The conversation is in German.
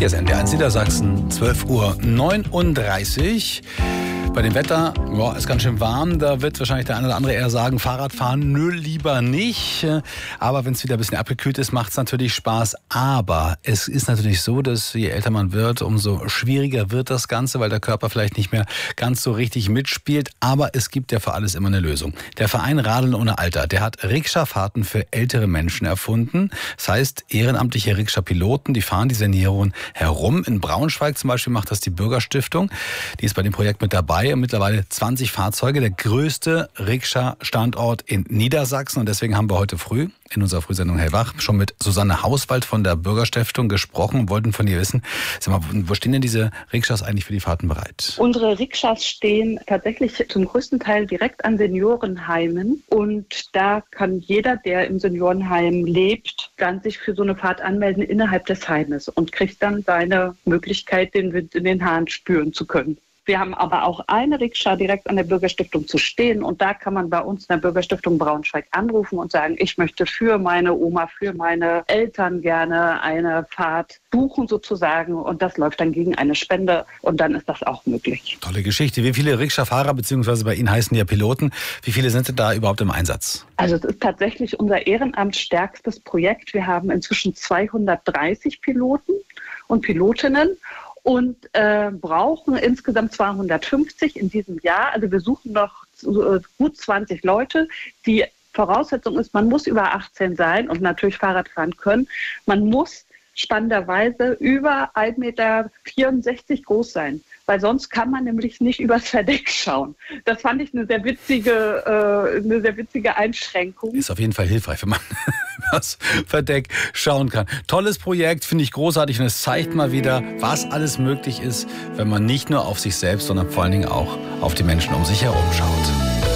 Hier ist NDR1 Niedersachsen, 12:39 Uhr. Bei dem Wetter, ist ganz schön warm. Da wird wahrscheinlich der eine oder andere eher sagen, Fahrradfahren, nö, lieber nicht. Aber wenn es wieder ein bisschen abgekühlt ist, macht es natürlich Spaß. Aber es ist natürlich so, dass je älter man wird, umso schwieriger wird das Ganze, weil der Körper vielleicht nicht mehr ganz so richtig mitspielt. Aber es gibt ja für alles immer eine Lösung. Der Verein Radeln ohne Alter, der hat Rikscha-Fahrten für ältere Menschen erfunden. Das heißt, ehrenamtliche Rikscha-Piloten, die fahren die Senioren herum. In Braunschweig zum Beispiel macht das die Bürgerstiftung. Die ist bei dem Projekt mit dabei. Mittlerweile 20 Fahrzeuge, der größte Rikscha-Standort in Niedersachsen. Und deswegen haben wir heute früh in unserer Frühsendung Hellwach schon mit Susanne Hauswald von der Bürgerstiftung gesprochen und wollten von ihr wissen, sag mal, wo stehen denn diese Rikschas eigentlich für die Fahrten bereit? Unsere Rikschas stehen tatsächlich zum größten Teil direkt an Seniorenheimen. Und da kann jeder, der im Seniorenheim lebt, dann sich für so eine Fahrt anmelden innerhalb des Heimes und kriegt dann seine Möglichkeit, den Wind in den Haaren spüren zu können. Wir haben aber auch eine Rikscha direkt an der Bürgerstiftung zu stehen und da kann man bei uns in der Bürgerstiftung Braunschweig anrufen und sagen, ich möchte für meine Oma, für meine Eltern gerne eine Fahrt buchen sozusagen und das läuft dann gegen eine Spende und dann ist das auch möglich. Tolle Geschichte. Wie viele Rikscha-Fahrer, beziehungsweise bei Ihnen heißen die ja Piloten, wie viele sind denn da überhaupt im Einsatz? Also es ist tatsächlich unser ehrenamtsstärkstes Projekt. Wir haben inzwischen 230 Piloten und Pilotinnen. Und brauchen insgesamt 250 in diesem Jahr. Also wir suchen noch gut 20 Leute. Die Voraussetzung ist, man muss über 18 sein und natürlich Fahrrad fahren können. Man muss spannenderweise über 1,64 Meter groß sein, weil sonst kann man nämlich nicht übers Verdeck schauen. Das fand ich eine sehr witzige Einschränkung. Ist auf jeden Fall hilfreich, wenn man übers Verdeck schauen kann. Tolles Projekt, finde ich großartig und es zeigt mal wieder, was alles möglich ist, wenn man nicht nur auf sich selbst, sondern vor allen Dingen auch auf die Menschen um sich herum schaut.